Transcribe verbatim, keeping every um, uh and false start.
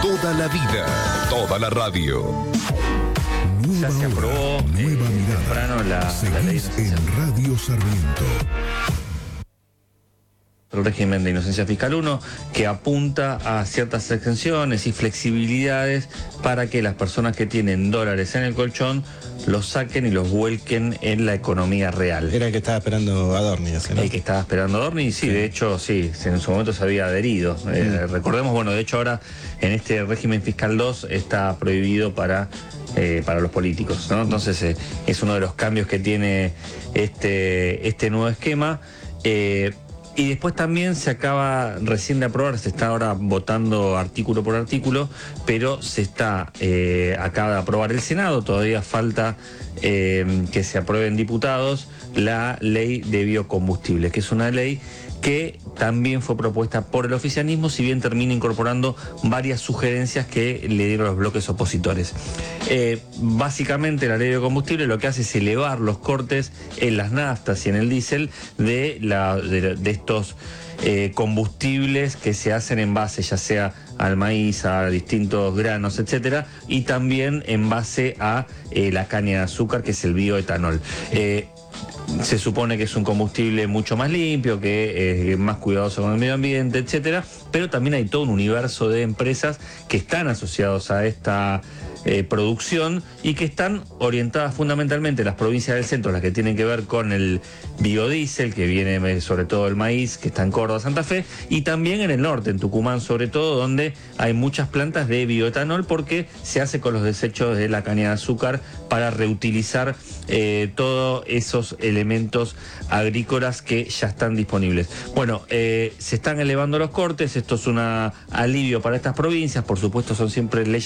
Toda la vida, toda la radio. Ya se aprobó nueva eh, mirada. Temprano la, la ley de en Radio Sarmiento. El régimen de inocencia fiscal uno, que apunta a ciertas exenciones y flexibilidades para que las personas que tienen dólares en el colchón los saquen y los vuelquen en la economía real. Era el que estaba esperando Adorni, ¿no? El que estaba esperando Adorni, sí, sí, de hecho, sí, en su momento se había adherido. Mm. Eh, recordemos, bueno, de hecho ahora en este régimen fiscal dos está prohibido para, eh, para los políticos, ¿no? Entonces eh, es uno de los cambios que tiene este, este nuevo esquema. Eh, Y después también se acaba recién de aprobar, se está ahora votando artículo por artículo, pero se está, eh, acaba de aprobar el Senado, todavía falta eh, que se apruebe en diputados la ley de biocombustibles, que es una ley que también fue propuesta por el oficialismo, si bien termina incorporando varias sugerencias que le dieron los bloques opositores. Eh, básicamente la ley de combustible lo que hace es elevar los cortes en las naftas y en el diésel de, la, de, de estos eh, combustibles que se hacen en base ya sea al maíz, a distintos granos, etcétera, y también en base a eh, la caña de azúcar, que es el bioetanol. Eh, Se supone que es un combustible mucho más limpio, que es más cuidadoso con el medio ambiente, etcétera, pero también hay todo un universo de empresas que están asociados a esta eh, producción y que están orientadas fundamentalmente las provincias del centro, las que tienen que ver con el biodiesel, que viene sobre todo el maíz, que está en Córdoba, Santa Fe, y también en el norte, en Tucumán sobre todo, donde hay muchas plantas de bioetanol porque se hace con los desechos de la caña de azúcar para reutilizar eh, todos esos elementos agrícolas que ya están disponibles. Bueno, eh, se están elevando los cortes, esto es un alivio para estas provincias, por supuesto son siempre leyes